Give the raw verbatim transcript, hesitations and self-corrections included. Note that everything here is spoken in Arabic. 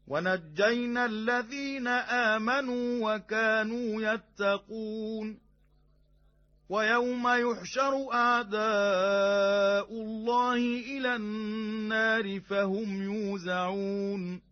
ونجينا الذين آمنوا وكانوا يتقون ويوم يحشر أعداء الله إلى النار فهم يوزعون